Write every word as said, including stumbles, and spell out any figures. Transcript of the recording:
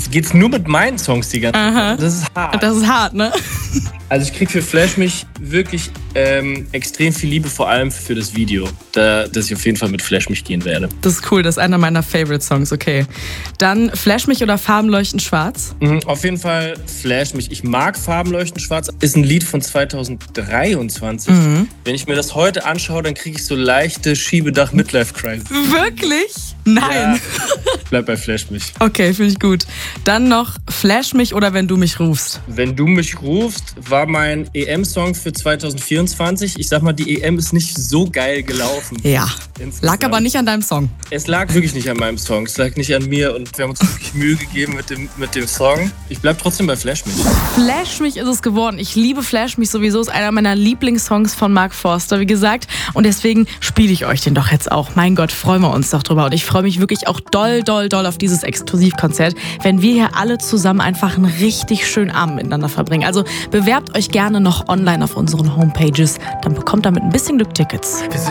geht's nur mit meinen Songs die ganze Aha. Zeit. Das ist hart. Das ist hart, ne? Also ich krieg für Flash mich wirklich ähm, extrem viel Liebe, vor allem für das Video, da, dass ich auf jeden Fall mit Flash mich gehen werde. Das ist cool, das ist einer meiner Favorite-Songs, okay. Dann Flash mich oder Farbenleuchten schwarz? Mhm, auf jeden Fall Flash mich. Ich mag Farbenleuchten schwarz. Ist ein Lied von zweitausenddreiundzwanzig. Mhm. Wenn ich mir das heute anschaue, dann kriege ich so leichte Schiebedach-Midlife-Crisis. Wirklich? Nein. Ja, bleib bei Flash mich. Okay, finde ich gut. Dann noch Flash mich oder Wenn du mich rufst? Wenn du mich rufst, war mein E M-Song für zweitausendvierundzwanzig. Ich sag mal, die E M ist nicht so geil gelaufen. Ja, Insgesamt. lag aber nicht an deinem Song. Es lag wirklich nicht an meinem Song. Es lag nicht an mir und wir haben uns wirklich Mühe gegeben mit dem, mit dem Song. Ich bleib trotzdem bei Flash mich. Flash mich ist es geworden. Ich liebe Flash mich sowieso. Ist einer meiner Lieblingssongs von Mark Forster, wie gesagt. Und deswegen spiele ich euch den doch jetzt auch. Mein Gott, freuen wir uns doch drüber. Und ich freue mich wirklich auch doll, doll, doll auf dieses Exklusivkonzert, wenn wir hier alle zusammen einfach einen richtig schönen Abend miteinander verbringen. Also bewerbt euch gerne noch online auf unseren Homepages. Dann bekommt ihr mit ein bisschen Glück Tickets.